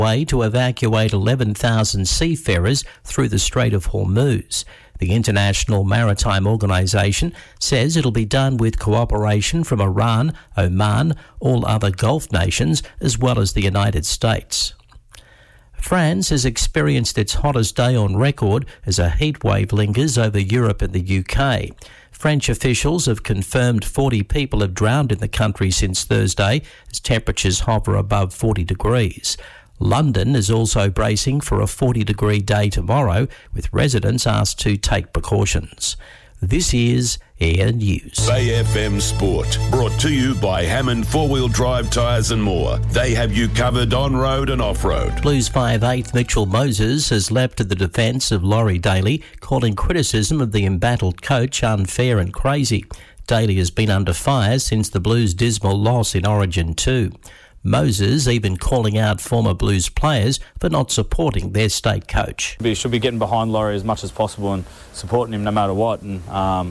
way to evacuate 11,000 seafarers through the Strait of Hormuz. The International Maritime Organization says it'll be done with cooperation from Iran, Oman, all other Gulf nations, as well as the United States. France has experienced its hottest day on record as a heatwave lingers over Europe and the UK. French officials have confirmed 40 people have drowned in the country since Thursday as temperatures hover above 40 degrees. London is also bracing for a 40-degree day tomorrow, with residents asked to take precautions. This is Air News. Bay FM Sport, brought to you by Hammond 4-Wheel Drive Tyres and More. They have you covered on-road and off-road. Blues 5'8" Mitchell Moses has leapt to the defence of Laurie Daly, calling criticism of the embattled coach unfair and crazy. Daly has been under fire since the Blues' dismal loss in Origin 2. Moses even calling out former Blues players for not supporting their state coach. We should be getting behind Laurie as much as possible and supporting him no matter what. And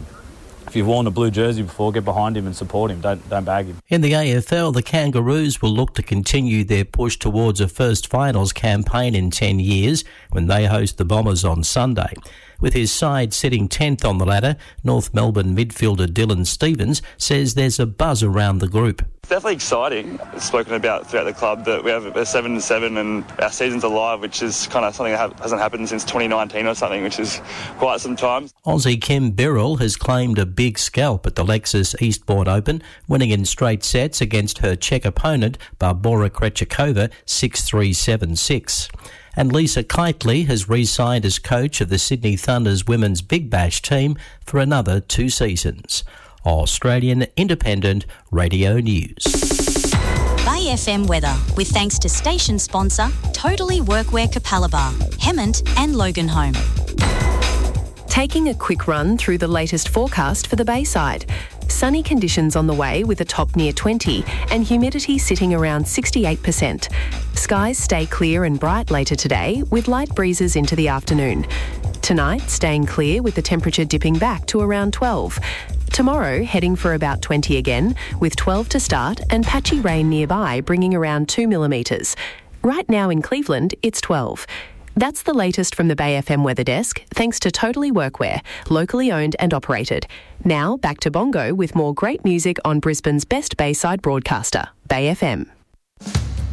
if you've worn a blue jersey before, get behind him and support him. Don't bag him. In the AFL, the Kangaroos will look to continue their push towards a first finals campaign in 10 years when they host the Bombers on Sunday. With his side sitting 10th on the ladder, North Melbourne midfielder Dylan Stephens says there's a buzz around the group. It's definitely exciting. It's spoken about throughout the club that we have a 7-7 and our season's alive, which is kind of something that hasn't happened since 2019 or something, which is quite some time. Aussie Kim Birrell has claimed a big scalp at the Lexus Eastbourne Open, winning in straight sets against her Czech opponent Barbora Krejcikova 6-3, 7-6. And Lisa Kitely has re-signed as coach of the Sydney Thunder's Women's Big Bash team for another 2 seasons. Australian Independent Radio News. Bay FM weather, with thanks to station sponsor Totally Workwear Capalaba, Hemmant and Loganholme. Taking a quick run through the latest forecast for the Bayside. Sunny conditions on the way with a top near 20 and humidity sitting around 68%. Skies stay clear and bright later today with light breezes into the afternoon. Tonight, staying clear with the temperature dipping back to around 12. Tomorrow, heading for about 20 again, with 12 to start and patchy rain nearby bringing around 2 millimetres. Right now in Cleveland, it's 12. That's the latest from the Bay FM Weather Desk, thanks to Totally Workwear, locally owned and operated. Now, back to Bongo with more great music on Brisbane's best Bayside broadcaster, Bay FM.